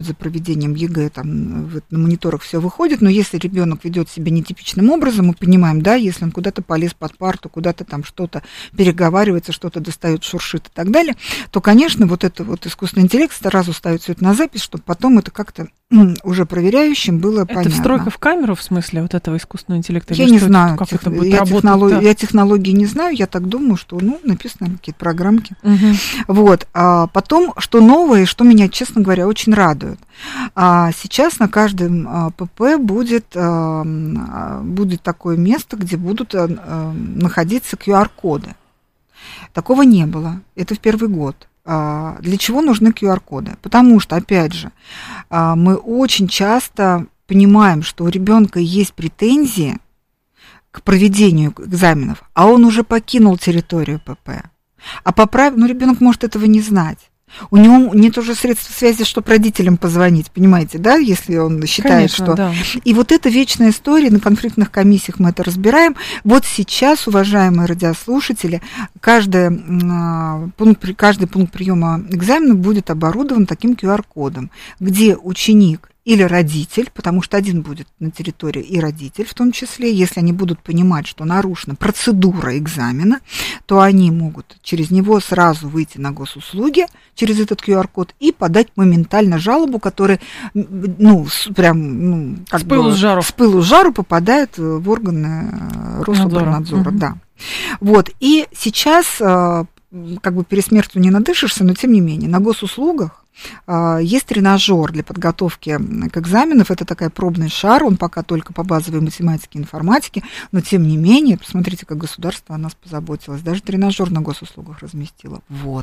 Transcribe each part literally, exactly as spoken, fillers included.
за проведением ЕГЭ, там в, на мониторах все выходит, но если ребенок ведет себя нетипичным образом, мы понимаем, да, если он куда-то полез под парту, куда-то там что-то переговаривается, что-то достает, шуршит и так далее, то, конечно, вот это вот искусственный интеллект сразу ставит все это на запись, чтобы потом это как-то уже проверяющим было это понятно. Это встройка в камеру, в смысле, вот этого искусственного интеллекта? Я не знаю, это, как тех, это будет я, работать, технолог, да? я технологии не знаю, я так думаю, что, ну, написано какие-то программки. Угу. Вот, а потом, что новое, что меня, честно говоря, очень радует. А сейчас на каждом а, ПП будет, а, будет такое место, где будут а, находиться ку ар коды. Такого не было, это в первый год. Для чего нужны ку ар коды? Потому что, опять же, мы очень часто понимаем, что у ребенка есть претензии к проведению экзаменов, а он уже покинул территорию ПП. А по правилам, ну, ребенок может этого не знать. У него нет уже средств связи, чтобы родителям позвонить, понимаете, да, если он считает, Конечно, что... Да. И вот эта вечная история, на конфликтных комиссиях мы это разбираем. Вот сейчас, уважаемые радиослушатели, каждый пункт, каждый пункт приема экзамена будет оборудован таким ку ар кодом, где ученик или родитель, потому что один будет на территории и родитель в том числе, если они будут понимать, что нарушена процедура экзамена, то они могут через него сразу выйти на госуслуги, через этот ку ар код, и подать моментально жалобу, которая, ну, прям, ну, как с пылу бы, с жару. с пылу с жару попадает в органы Рособорнадзора, да. Вот, и сейчас, как бы пересмертью не надышишься, но тем не менее, на госуслугах есть тренажер для подготовки к экзаменам. Это такая пробный шар, он пока только по базовой математике и информатике, но тем не менее, посмотрите, как государство о нас позаботилось. Даже тренажер на госуслугах разместило. Вот.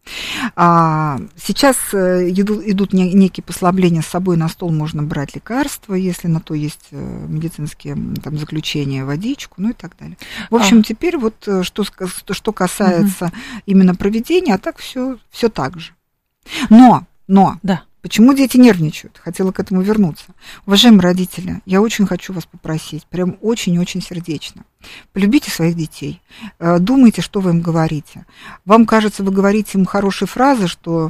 А сейчас идут, идут некие послабления, с собой на стол можно брать лекарства, если на то есть медицинские там, заключения, водичку, ну и так далее. В общем, а. теперь вот что, что касается угу. именно проведения, а так все, все так же. Но, но, да. Почему дети нервничают? Хотела к этому вернуться. Уважаемые родители, я очень хочу вас попросить, прям очень-очень сердечно. Полюбите своих детей, думайте, что вы им говорите. Вам кажется, вы говорите им хорошие фразы, что,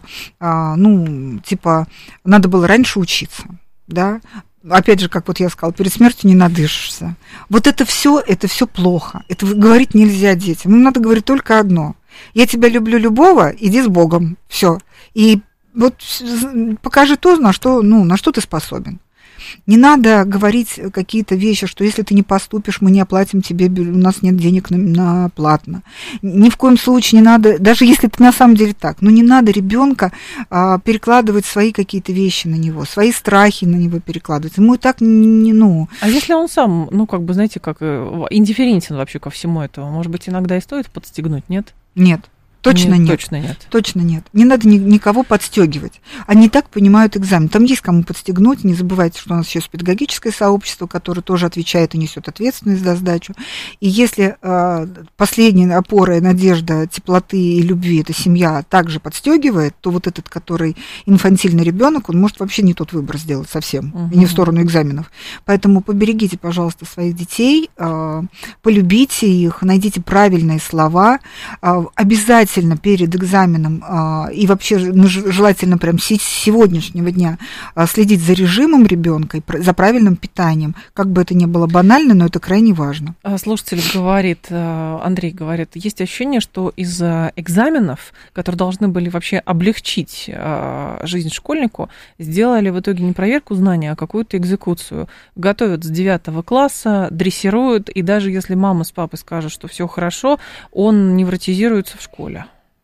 ну, типа, надо было раньше учиться, да? Опять же, как вот я сказала, перед смертью не надышишься. Вот это все, это все плохо. Это говорить нельзя детям. Им надо говорить только одно. Я тебя люблю любого, иди с Богом. Все. И вот покажи то, на что, ну, на что ты способен. Не надо говорить какие-то вещи, что если ты не поступишь, мы не оплатим тебе, у нас нет денег на, на платно. Ни в коем случае не надо, даже если это на самом деле так, но не надо ребенка а, перекладывать свои какие-то вещи на него, свои страхи на него перекладывать. Ему и так не, ну... А если он сам, ну, как бы, знаете, как индифферентен вообще ко всему этому, может быть, иногда и стоит подстегнуть, нет? Нет. Точно нет, нет. Точно нет. Точно нет. Не надо ни, никого подстегивать. Они так понимают экзамен. Там есть кому подстегнуть. Не забывайте, что у нас еще есть педагогическое сообщество, которое тоже отвечает и несет ответственность за сдачу. И если э, последняя опора, надежда, теплоты и любви эта семья также подстегивает, то вот этот, который инфантильный ребенок, он может вообще не тот выбор сделать совсем, угу. и не в сторону экзаменов. Поэтому поберегите, пожалуйста, своих детей, э, полюбите их, найдите правильные слова, э, обязательно перед экзаменом а, и вообще ну, желательно прям с сегодняшнего дня а, следить за режимом ребенка, за правильным питанием. Как бы это ни было банально, но это крайне важно. Слушатель говорит, Андрей говорит, есть ощущение, что из-за экзаменов, которые должны были вообще облегчить а, жизнь школьнику, сделали в итоге не проверку знаний, а какую-то экзекуцию. Готовят с девятого класса, дрессируют, и даже если мама с папой скажут, что все хорошо, он невротизируется в школе.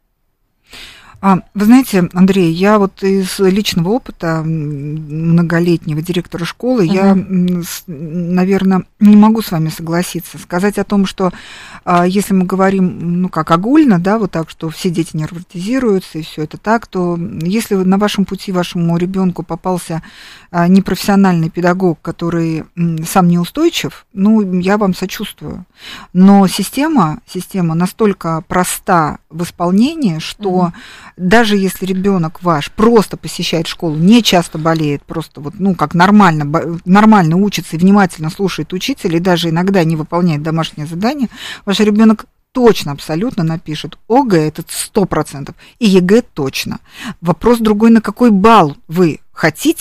Вы знаете, Андрей, я вот из личного опыта многолетнего директора школы, uh-huh. я, наверное, не могу с вами согласиться. Сказать о том, что если мы говорим, ну, как огульно, да, вот так, что все дети невротизируются, и все это так, то если на вашем пути вашему ребенку попался непрофессиональный педагог, который сам неустойчив, ну, я вам сочувствую. Но система, система настолько проста в исполнении, что uh-huh. даже если ребенок ваш просто посещает школу, не часто болеет, просто вот, ну, как нормально, нормально учится и внимательно слушает учителя, и даже иногда не выполняет домашнее задание, ваш ребенок точно, абсолютно напишет ОГЭ, это сто процентов, и ЕГЭ точно. Вопрос другой, на какой балл вы хотите